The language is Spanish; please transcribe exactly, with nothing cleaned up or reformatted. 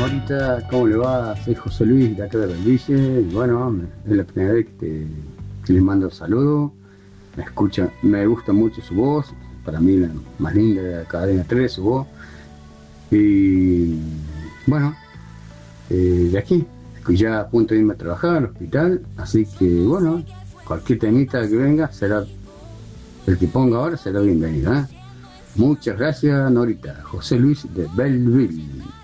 Norita, ¿cómo le va? Soy José Luis de acá de Bellville y bueno, me- es la primera vez que, te, que le mando saludos. Me escucha, me gusta mucho su voz, para mí la más linda de la cadena tres, su voz. Y bueno, eh, de aquí, estoy ya a punto de irme a trabajar al hospital, así que bueno, cualquier temita que venga será, el que ponga ahora será bienvenido, ¿eh? Muchas gracias, Norita. José Luis de Belleville.